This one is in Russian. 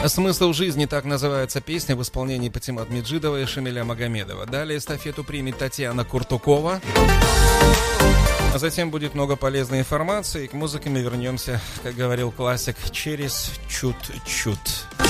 «Смысл жизни» — так называется песня в исполнении Патимат Меджидова и Шамиля Магомедова. Далее эстафету примет Татьяна Куртукова. А затем будет много полезной информации. И к музыке мы вернемся, как говорил классик, через чуть-чуть.